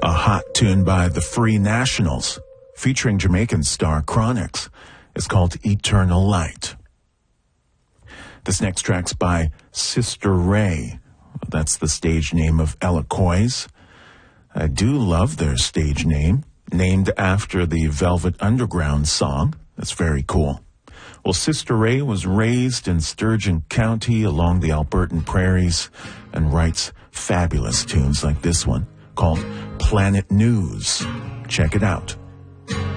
A hot tune by the Free Nationals, featuring Jamaican star Chronix, is called Eternal Light. This next track's by Sister Ray. That's the stage name of Ella Coys. I do love their stage name, named after the Velvet Underground song. That's very cool. Well, Sister Ray was raised in Sturgeon County along the Albertan prairies and writes fabulous tunes like this one called Planet News. Check it out.